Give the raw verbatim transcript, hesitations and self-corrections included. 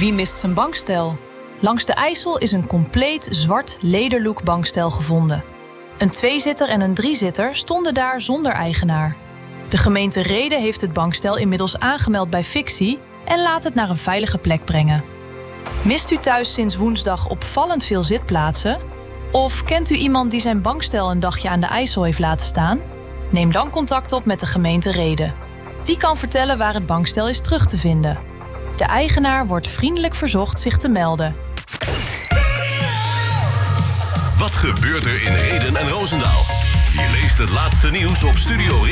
Wie mist zijn bankstel? Langs de IJssel is een compleet zwart lederlook bankstel gevonden. Een tweezitter en een driezitter stonden daar zonder eigenaar. De gemeente Rheden heeft het bankstel inmiddels aangemeld bij Fictie en laat het naar een veilige plek brengen. Mist u thuis sinds woensdag opvallend veel zitplaatsen? Of kent u iemand die zijn bankstel een dagje aan de IJssel heeft laten staan? Neem dan contact op met de gemeente Rheden. Die kan vertellen waar het bankstel is terug te vinden. De eigenaar wordt vriendelijk verzocht zich te melden. Wat gebeurt er in Rheden en Roosendaal? Je leest het laatste nieuws op Studio